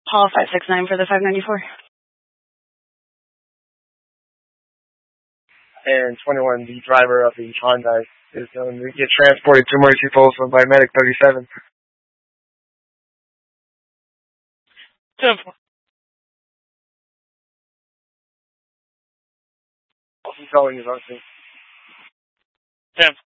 Paul 569 for the 594. And 21, the driver of the Honda is going to get transported to Mercy Folsom by Medic 37. 10-4. Who's calling his own team? 10-4.